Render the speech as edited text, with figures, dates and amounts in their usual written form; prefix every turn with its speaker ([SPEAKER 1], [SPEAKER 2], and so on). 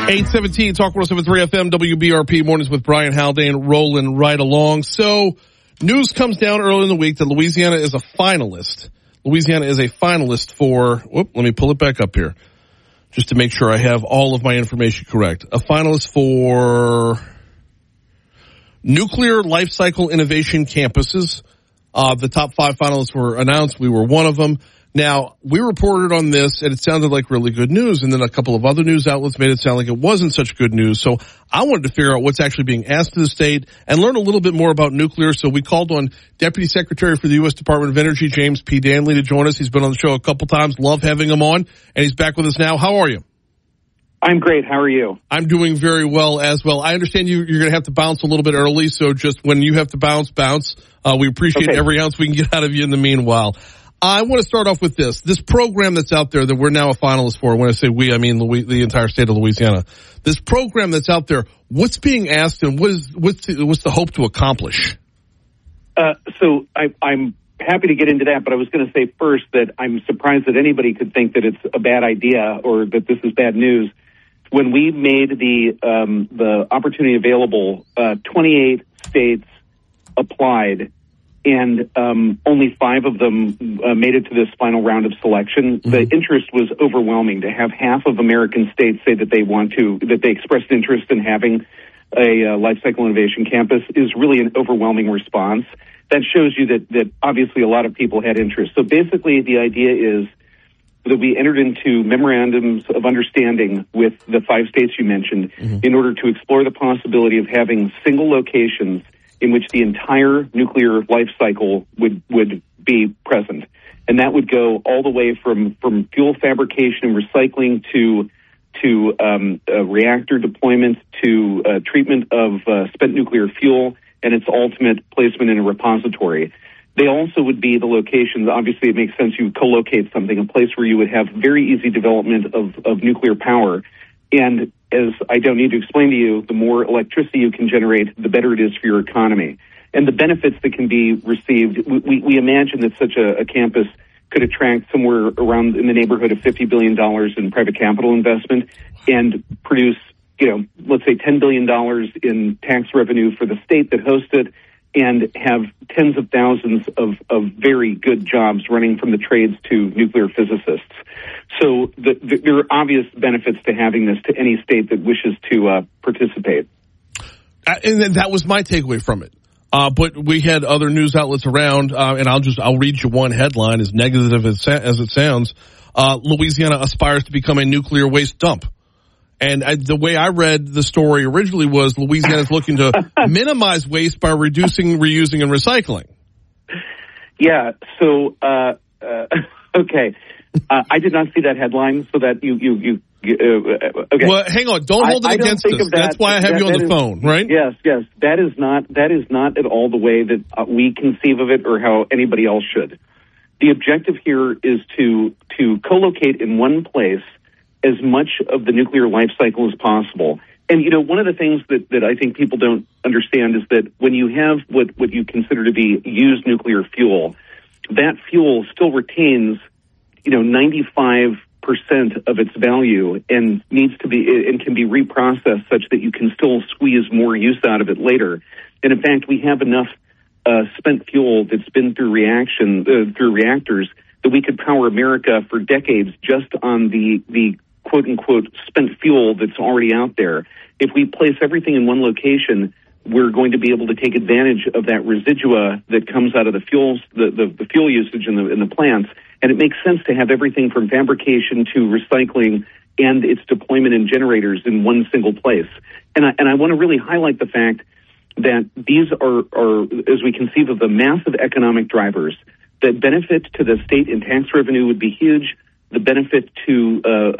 [SPEAKER 1] 817 Talk 107.3 FM WBRP mornings with Brian Haldane rolling right along. So news comes down early in the week that Louisiana is a finalist. Louisiana is a finalist for, let me pull it back up here just to make sure I have all of my information correct. A finalist for Nuclear Life Cycle Innovation Campuses. The top 5 finalists were announced. We were one of them. Now, we reported on this, and it sounded like really good news, and then a couple of other news outlets made it sound like it wasn't such good news. So I wanted to figure out what's actually being asked of the state and learn a little bit more about nuclear. So we called on Deputy Secretary for the U.S. Department of Energy, James P. Danley, to join us. He's been on the show a couple times. Love having him on, and he's back with us now. How are you?
[SPEAKER 2] I'm great. How are you?
[SPEAKER 1] I'm doing very well as well. I understand you're going to have to bounce a little bit early, so just when you have to bounce. We appreciate every ounce we can get out of you in the meanwhile. I want to start off with this program that's out there that we're now a finalist for. When I say we, I mean the entire state of Louisiana. This program that's out there, what's being asked and what's the hope to accomplish?
[SPEAKER 2] So I'm happy to get into that, but I was going to say first that I'm surprised that anybody could think that it's a bad idea or that this is bad news. When we made the opportunity available, 28 states applied, and only 5 of them made it to this final round of selection. Mm-hmm. The interest was overwhelming. To have half of American states say that they expressed interest in having a life cycle innovation campus is really an overwhelming response. That shows you that obviously a lot of people had interest. So basically the idea is that we entered into memorandums of understanding with the 5 states you mentioned in order to explore the possibility of having single locations in which the entire nuclear life cycle would be present. And that would go all the way from fuel fabrication and recycling to reactor deployment to treatment of spent nuclear fuel and its ultimate placement in a repository. They also would be the locations, obviously it makes sense you co-locate something, a place where you would have very easy development of nuclear power. And as I don't need to explain to you, the more electricity you can generate, the better it is for your economy. And the benefits that can be received, we imagine that such a campus could attract somewhere around in the neighborhood of $50 billion in private capital investment and produce, let's say $10 billion in tax revenue for the state that hosts it, and have tens of thousands of very good jobs running from the trades to nuclear physicists. So there are obvious benefits to having this to any state that wishes to participate.
[SPEAKER 1] And that was my takeaway from it. But we had other news outlets around, and I'll read you one headline, as negative as it sounds. Louisiana aspires to become a nuclear waste dump. And the way I read the story originally was Louisiana is looking to minimize waste by reducing, reusing, and recycling.
[SPEAKER 2] Yeah. So, okay. I did not see that headline, so that you okay.
[SPEAKER 1] Well, hang on. Don't hold it against us. That's why I have you on the phone, right?
[SPEAKER 2] Yes. That is not at all the way that we conceive of it or how anybody else should. The objective here is to co-locate in one place as much of the nuclear life cycle as possible. And, one of the things that I think people don't understand is that when you have what you consider to be used nuclear fuel, that fuel still retains, 95% of its value and needs to be, and can be reprocessed such that you can still squeeze more use out of it later. And in fact, we have enough spent fuel that's been through reactors that we could power America for decades just on the quote unquote spent fuel that's already out there. If we place everything in one location, we're going to be able to take advantage of that residua that comes out of the fuels, the fuel usage in the plants. And it makes sense to have everything from fabrication to recycling and its deployment in generators in one single place. And I want to really highlight the fact that these are, as we conceive of them, massive economic drivers. The benefit to the state in tax revenue would be huge. The benefit to